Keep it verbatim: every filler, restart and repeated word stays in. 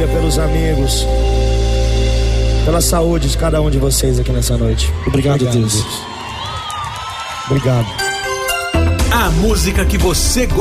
família, pelos amigos, pela saúde de cada um de vocês aqui nessa noite. Obrigado, Obrigado Deus. Deus. Obrigado. A música que você gosta.